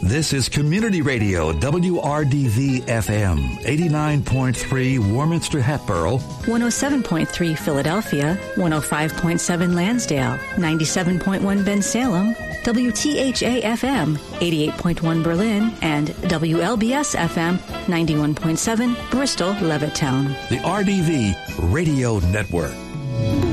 This is Community Radio, WRDV-FM, 89.3 Warminster Hatboro, 107.3 Philadelphia, 105.7 Lansdale, 97.1 Bensalem, WTHA-FM, 88.1 Berlin, and WLBS-FM, 91.7 Bristol, Levittown. the RDV Radio Network.